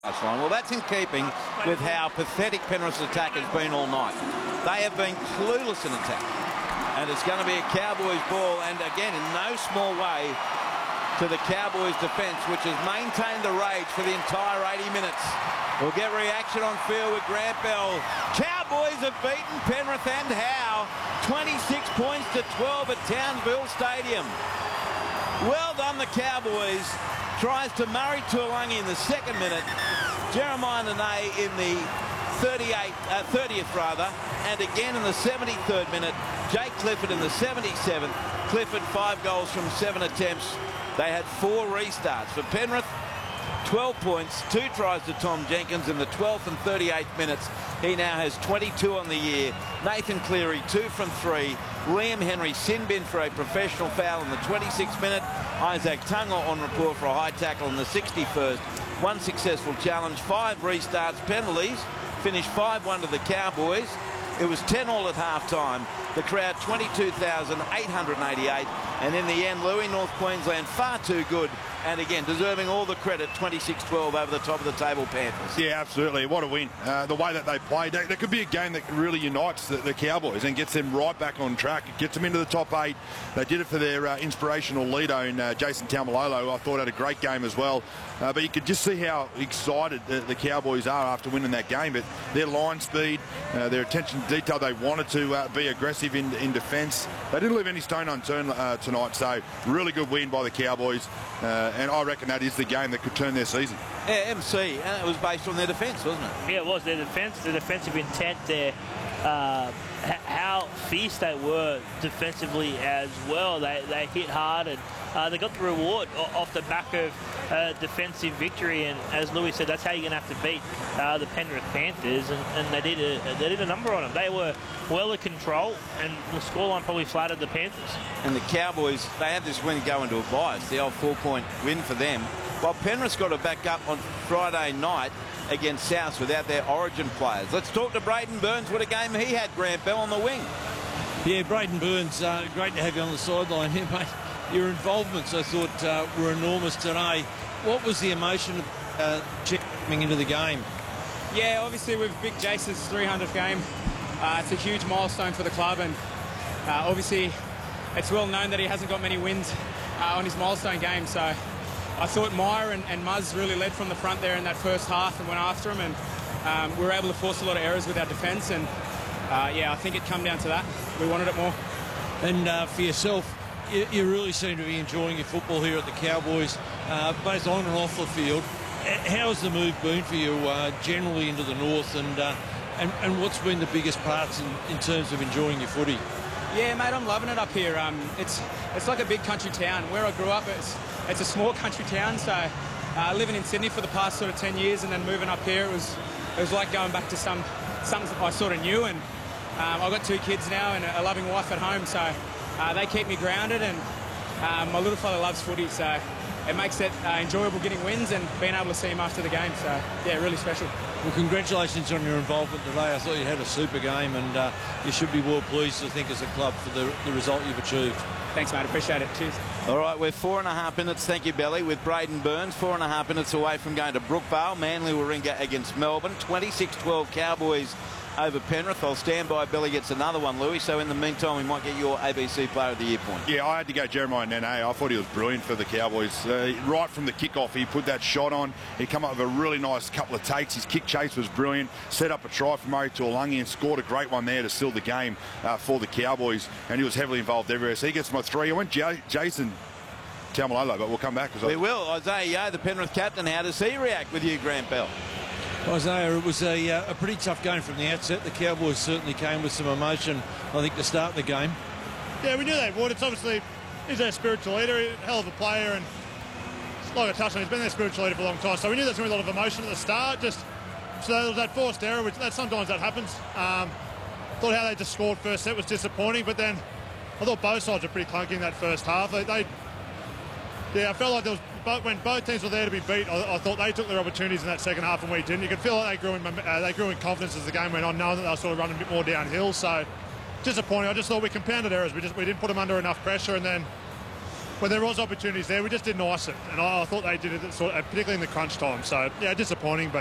Well, that's in keeping with how pathetic Penrith's attack has been all night. They have been clueless in attack. And it's going to be a Cowboys ball, and again, in no small way to the Cowboys defence, which has maintained the rage for the entire 80 minutes. We'll get reaction on field with Grant Bell. Cowboys have beaten Penrith, and how? 26 points to 12 at Townsville Stadium. Well done, the Cowboys. Tries to Murray Tuilagi in the second minute. Jeremiah Nene in the 30th rather, and again in the 73rd minute. Jake Clifford in the 77th. Clifford 5 goals from 7 attempts. They had 4 restarts. For Penrith, 12 points, 2 tries to Tom Jenkins in the 12th and 38th minutes. He now has 22 on the year. Nathan Cleary, 2 from 3. Liam Henry sin bin for a professional foul in the 26th minute. Isaac Tunga on report for a high tackle in the 61st. 1 successful challenge, 5 restarts, penalties. Finished 5-1 to the Cowboys. It was 10-all at half-time. The crowd 22,888. And in the end, Louis, North Queensland, far too good. And again, deserving all the credit, 26-12 over the top of the table Panthers. Yeah, absolutely. What a win. The way that they played. There could be a game that really unites the Cowboys and gets them right back on track. It gets them into the top 8. They did it for their inspirational leader in Jason Taumalolo, who I thought had a great game as well. But you could just see how excited the Cowboys are after winning that game. But their line speed, their attention to detail, they wanted to be aggressive in defence. They didn't leave any stone unturned tonight. So really good win by the Cowboys. And I reckon that is the game that could turn their season. Yeah, MC, and it was based on their defence, wasn't it? Yeah, it was their defence, the defensive intent there, how fierce they were defensively as well. They hit hard, and they got the reward off the back of defensive victory. And as Louis said, that's how you're going to have to beat the Penrith Panthers, and they did a number on them. They were well in control, and the scoreline probably flattered the Panthers. And the Cowboys, they had this win go into a bias, the old 4-point win for them. While Penrith's got to back up on Friday night against South without their origin players. Let's talk to Braden Burns. What a game he had, Grant Bell, on the wing. Yeah, Braden Burns, great to have you on the sideline here, mate. Your involvements, I thought, were enormous today. What was the emotion of coming into the game? Yeah, obviously with Big Jace's 300th game, it's a huge milestone for the club, and obviously it's well known that he hasn't got many wins on his milestone game, so I thought Meyer and Muzz really led from the front there in that first half and went after him, and we were able to force a lot of errors with our defence, and yeah, I think it come down to that. We wanted it more. And for yourself, you really seem to be enjoying your football here at the Cowboys, both on and off the field. How's the move been for you generally into the north, and what's been the biggest parts in terms of enjoying your footy? Yeah, mate, I'm loving it up here. It's like a big country town. Where I grew up, it's a small country town, so living in Sydney for the past sort of 10 years and then moving up here, it was like going back to something I sort of knew, and I've got 2 kids now and a loving wife at home, so they keep me grounded, and my little fella loves footy, so it makes it enjoyable getting wins and being able to see him after the game, so yeah, really special. Well, congratulations on your involvement today. I thought you had a super game, and you should be well pleased, I think, as a club for the result you've achieved. Thanks, mate. Appreciate it. Cheers. All right, we're 4.5 minutes, thank you, Belly, with Braden Burns. 4.5 minutes away from going to Brookvale. Manly will ring against Melbourne. 26-12 Cowboys over Penrith. I'll stand by. Belly gets another one, Louis. So in the meantime, we might get your ABC Player of the Year point. Yeah, I had to go Jeremiah Nene. I thought he was brilliant for the Cowboys. Right from the kickoff, he put that shot on. He came up with a really nice couple of takes. His kick chase was brilliant. Set up a try for Murray Tuilagi and scored a great one there to seal the game for the Cowboys. And he was heavily involved everywhere. So he gets my 3. I went Jason Taumalolo, but we'll come back. We will. Isaiah Yeo, the Penrith captain, how does he react with you, Grant Bell? Isaiah, it was a pretty tough game from the outset. The Cowboys certainly came with some emotion, I think, to start the game. Yeah, we knew they would. It's obviously, he's our spiritual leader, a hell of a player, and like I touched on, he's been their spiritual leader for a long time, so we knew there was going to be a lot of emotion at the start. So there was that forced error, which sometimes that happens. Thought how they just scored first set was disappointing, but then I thought both sides were pretty clunky in that first half. Yeah, I felt like there was, when both teams were there to be beat, I thought they took their opportunities in that second half and we didn't. You could feel like they grew in confidence as the game went on, knowing that they were sort of running a bit more downhill. So disappointing. I just thought we compounded errors. We didn't put them under enough pressure, and then when there was opportunities there, we just didn't ice it. And I thought they did it, particularly in the crunch time. So, yeah, disappointing, but